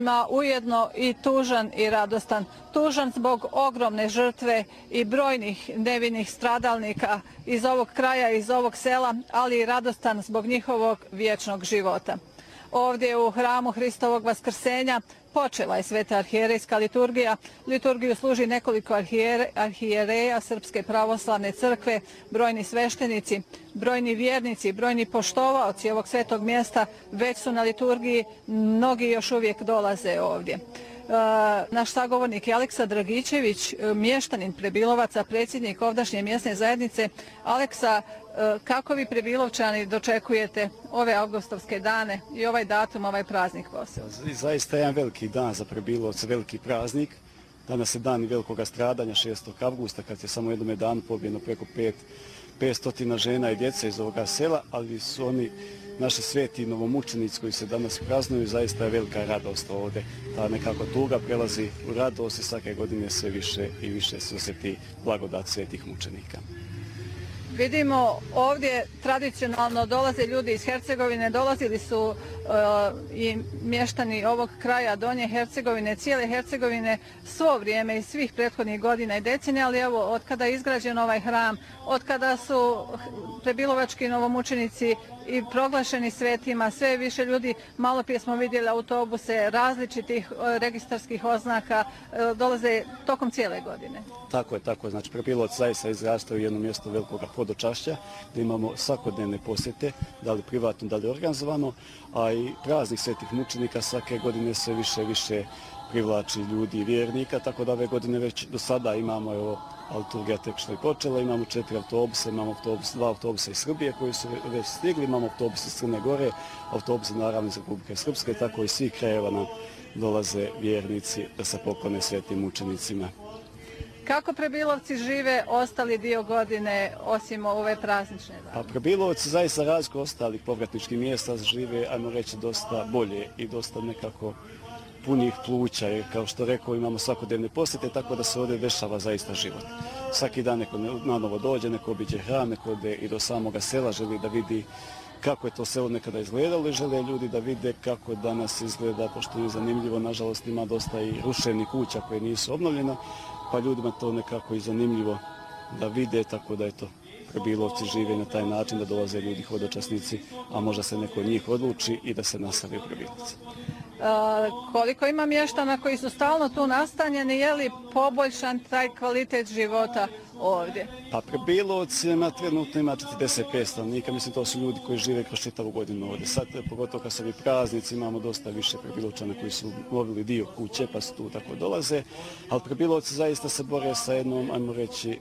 Ujedno i tužan i radostan. Tužan zbog ogromne žrtve i brojnih nevinih stradalnika iz ovog kraja, iz ovog sela, ali i radostan zbog njihovog vječnog života. Ovdje u hramu Hristovog Vaskrsenja počela je sveta arhijerejska liturgija. Liturgiju služi nekoliko arhijereja Srpske pravoslavne crkve, brojni sveštenici, brojni vjernici, brojni poštovaoci ovog svetog mjesta već su na liturgiji, mnogi još uvijek dolaze ovdje. Naš sagovornik je Aleksa Dragičević, mještanin Prebilovaca, predsjednik ovdašnje mjesne zajednice. Aleksa, kako vi Prebilovčani dočekujete ove avgustovske dane i ovaj datum, ovaj praznik posebno? Zaista je jedan veliki dan za Prebilovce, veliki praznik. Danas je dan velikog stradanja 6. avgusta, kad je samo jednom danu pobijeno preko 500 žena i djece iz ovoga sela, ali su oni naši sveti novomučenici koji se danas praznuju, zaista je velika radost ovdje. Ta nekako tuga prelazi u radost i svake godine sve više i više se osjeti blagodat svetih mučenika. Vidimo ovdje tradicionalno dolaze ljudi iz Hercegovine, dolazili su i mještani ovog kraja Donje Hercegovine, cijele Hercegovine svo vrijeme i svih prethodnih godina i decenija, ali evo od kada je izgrađen ovaj hram, od kada su prebilovački novomučenici i proglašeni svetima, sve više ljudi, malo prije smo vidjeli autobuse različitih registarskih oznaka, dolaze tokom cijele godine. Tako je. Znači, Prebilovac zaista izrastao u jedno mjesto velikog hodočašća, gdje imamo svakodnevne posjete, da li privatno, da li organizovano, a i praznik svetih mučenika svake godine sve više privlači ljudi i vjernika, tako da ove godine već do sada imamo, liturgija tek što je počela, imamo 4 autobusa, imamo 2 autobusa iz Srbije koji su već stigli, imamo autobus iz Crne Gore, autobusi naravno iz Republike Srpske, tako i svih krajeva nam dolaze vjernici da se poklone svetim mučenicima. Kako Prebilovci žive ostali dio godine osim ove praznične dane? Prebilovci zaista razliku ostalih povratničkih mjesta žive, ajmo reći, dosta bolje i dosta nekako punih pluća, jer kao što rekao imamo svakodnevne posjete, tako da se ovdje dešava zaista život. Svaki dan neko nanovo dođe, neko obiđe hram, neko ode i do samoga sela, želi da vidi kako je to selo nekada izgledalo i žele ljudi da vide kako danas izgleda, pošto je zanimljivo, nažalost ima dosta i ruševnih kuća koje nisu obnovljene, pa ljudima to nekako i zanimljivo da vide, tako da eto, Prebilovci žive na taj način da dolaze ljudi hodočasnici, a možda se neko od njih odluči i da se naseli u Prebilovce. Koliko ima mještana koji su stalno tu nastanjeni, je li poboljšan taj kvalitet života ovdje? Pa Prebilovcima trenutno ima 45 stanovnika, mislim to su ljudi koji žive kroz čitavu godinu ovdje. Sad, pogotovo kad su ovi praznici, imamo dosta više Prebilovčana koji su obnovili dio kuće pa su tu tako dolaze, ali Prebilovci zaista se bore sa jednom, ajmo reći,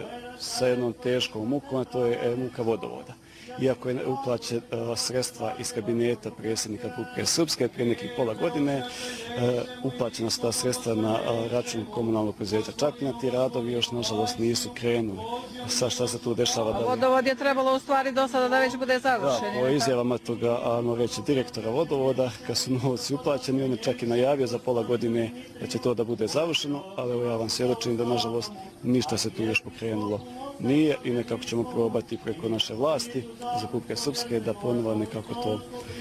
sa jednom teškom mukom, a to je muka vodovoda. Iako je uplaćen sredstva iz kabineta predsjednika Republike Srpske prije nekih pola godine, uplaćena su ta sredstva na račun komunalnog preduzeća Čapljina, ti radovi još nažalost nisu krenuli. Sad šta se tu dešava dalje? Vodovod je trebalo u stvari do sada da već bude završen. Da, po izjavama toga, ajmo reći, direktora vodovoda, kad su novci uplaćeni, on je čak i najavio za pola godine da će to da bude završeno, ali evo ja vam svjedočim da nažalost ništa se tu još pokrenulo nije i nekako ćemo probati preko naše vlasti iz Republike Srpske da ponovo nekako to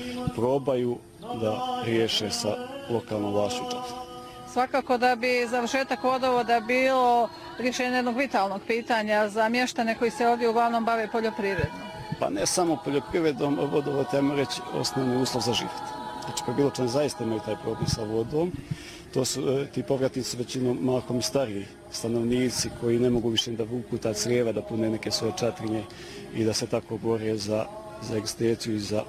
probaju da riješe sa lokalnom vlašću. Svakako da bi završetak vodovoda bilo rješenje jednog vitalnog pitanja za mještane koji se ovdje uglavnom bave poljoprivredom. Pa ne samo poljoprivredom, vodovod je, ajmo reći, osnovni uslov za život. Znači, Prebilovčani zaista imaju taj problem sa vodom. To su ti povratnici većinom mahom i stariji stanovnici koji ne mogu više da vuku ta crijeva, da pune neke svoje čatrinje i da se tako bore za egzistenciju i za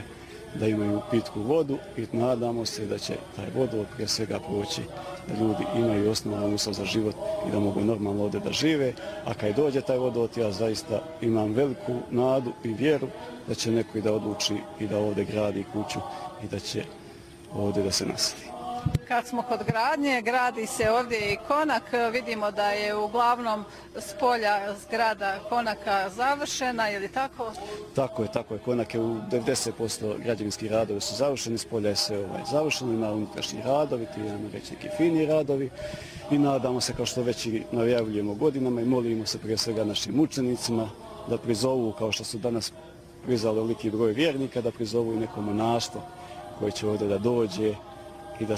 da imaju pitku vodu i nadamo se da će taj vodovod prije svega proći, da ljudi imaju osnovan uslov za život i da mogu normalno ovdje da žive, a kad dođe taj vodovod ja zaista imam veliku nadu i vjeru da će neko i da odluči i da ovdje gradi kuću i da će ovdje da se naseli. Kad smo kod gradnje, gradi se ovdje i konak, vidimo da je uglavnom s polja zgrada konaka završena, je li tako? Tako je, konak je u 90% građevinskih radovi su završeni, s polja je sve završeno, ima unutrašnji radovi, ti imamo već neki fini radovi i nadamo se, kao što već i najavljujemo godinama i molimo se prije svega našim mučenicima da prizovu, kao što su danas prizvali veliki broj vjernika, da prizovu i neko monaštvo koje će ovdje da dođe